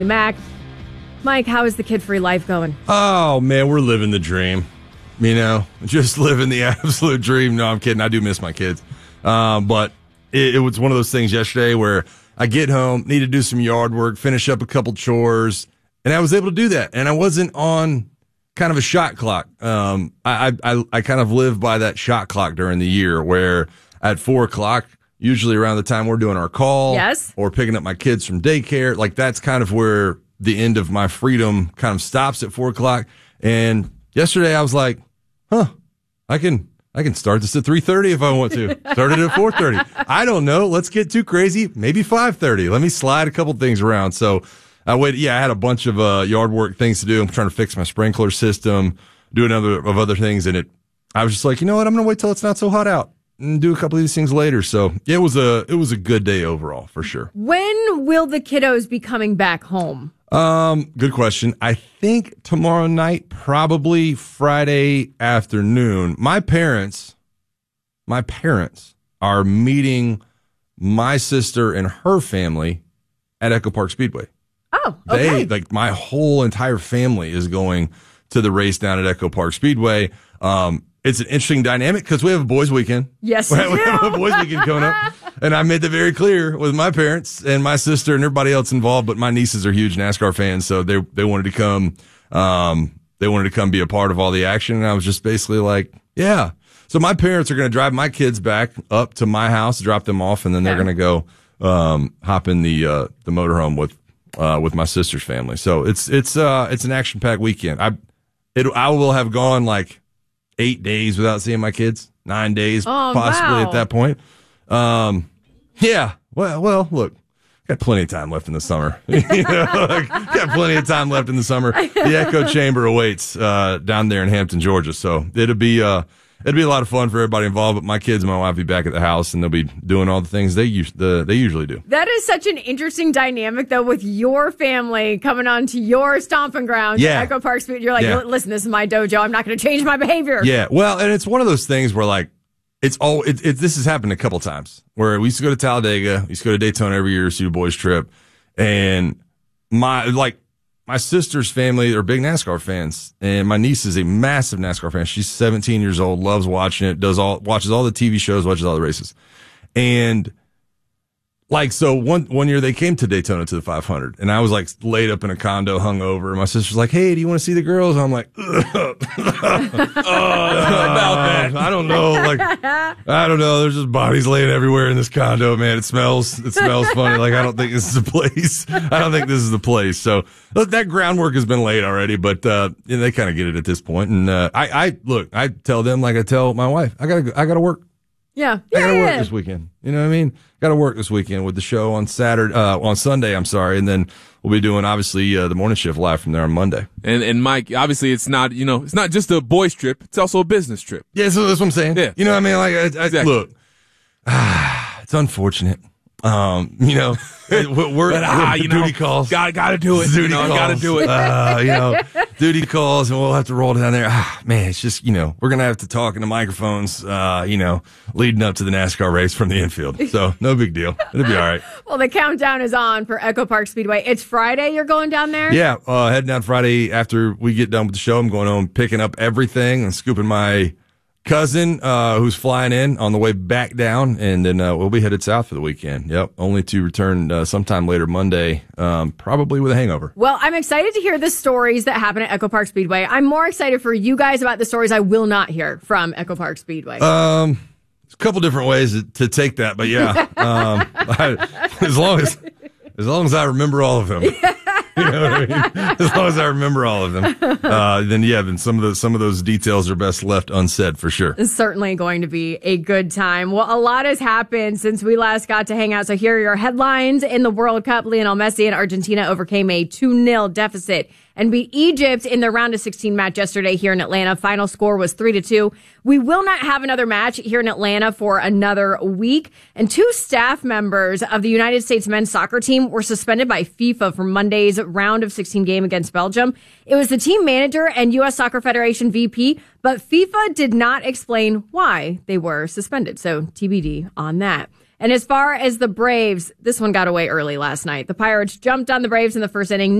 Mac. Mike, how is the kid-free life going? Oh, man, we're living the dream. Just living the absolute dream. No, I'm kidding. I do miss my kids. But it was one of those things yesterday where I get home, need to do some yard work, finish up a couple chores, and I was able to do that. And I wasn't on kind of a shot clock. I kind of live by that shot clock during the year where at 4 o'clock, usually around the time we're doing our call, yes, or picking up my kids from daycare, like that's kind of where the end of my freedom kind of stops at 4 o'clock. And yesterday I was like, I can start this at 3:30 if I want to. Start it at 4:30. I don't know. Let's get too crazy. Maybe 5:30. Let me slide a couple things around. So I waited. Yeah, I had a bunch of yard work things to do. I'm trying to fix my sprinkler system, do other things, and I was just like, you know what? I'm gonna wait till it's not so hot out and do a couple of these things later. So it was a good day overall for sure. When will the kiddos be coming back home? Good question. I think tomorrow night, probably Friday afternoon. My parents are meeting my sister and her family at Echo Park Speedway. Oh, okay. My whole entire family is going to the race down at Echo Park Speedway. It's an interesting dynamic because we have a boys' weekend. Yes, we have a boys' weekend coming up. And I made that very clear with my parents and my sister and everybody else involved. But my nieces are huge NASCAR fans, so they wanted to come. They wanted to come be a part of all the action. And I was just basically like, yeah. So my parents are going to drive my kids back up to my house, drop them off, and then they're going to go hop in the motorhome with my sister's family. So it's an action-packed weekend. I will have gone like 8 days without seeing my kids, 9 days possibly at that point. Yeah. Well, look, got plenty of time left in the summer. Got plenty of time left in the summer. The Echo Chamber awaits down there in Hampton, Georgia. So it'll be a lot of fun for everybody involved. But my kids and my wife will be back at the house, and they'll be doing all the things they usually do. That is such an interesting dynamic, though, with your family coming onto your stomping ground. Yeah. Echo Park Speed. You're like, listen, this is my dojo. I'm not going to change my behavior. Yeah. Well, and it's one of those things where like this has happened a couple times where we used to go to Talladega, we used to go to Daytona every year to see a boys trip, and my sister's family are big NASCAR fans, and my niece is a massive NASCAR fan. She's 17 years old, loves watching it, watches all the TV shows, watches all the races. And so one year they came to Daytona to the 500, and I was like laid up in a condo, hungover, and my sister's like, "Hey, do you want to see the girls?" And I'm like, about that. I don't know. I don't know. There's just bodies laying everywhere in this condo, man. It smells funny. Like, I don't think this is the place. I don't think this is the place. So that groundwork has been laid already, but they kind of get it at this point. And I tell them like I tell my wife, I gotta work. Yeah. I gotta work this weekend. You know what I mean? Gotta work this weekend with the show on Sunday, I'm sorry. And then we'll be doing, obviously, the morning shift live from there on Monday. And Mike, obviously it's not just a boys trip. It's also a business trip. Yeah, so that's what I'm saying. Yeah. You know what I mean? Like, exactly. Look, it's unfortunate. Duty calls. Gotta do it. Duty calls. Gotta do it. Duty calls, and we'll have to roll down there. Man, it's just, we're going to have to talk in the microphones, leading up to the NASCAR race from the infield. So no big deal. It'll be all right. Well, the countdown is on for Echo Park Speedway. It's Friday. You're going down there? Yeah. Heading down Friday after we get done with the show. I'm going home, picking up everything and scooping my cousin who's flying in on the way back down, and then we'll be headed south for the weekend. Yep, only to return sometime later Monday, probably with a hangover. Well, I'm excited to hear the stories that happen at Echo Park Speedway. I'm more excited for you guys about the stories I will not hear from Echo Park Speedway. There's a couple different ways to take that, but yeah, as long as I remember all of them. You know what I mean? As long as I remember all of them, then some of those details are best left unsaid for sure. It's certainly going to be a good time. Well, a lot has happened since we last got to hang out. So here are your headlines. In the World Cup, Lionel Messi and Argentina overcame a 2-0 deficit and beat Egypt in their round of 16 match yesterday here in Atlanta. Final score was 3-2. We will not have another match here in Atlanta for another week. And 2 staff members of the United States men's soccer team were suspended by FIFA for Monday's round of 16 game against Belgium. It was the team manager and U.S. Soccer Federation VP, but FIFA did not explain why they were suspended. So TBD on that. And as far as the Braves, this one got away early last night. The Pirates jumped on the Braves in the first inning.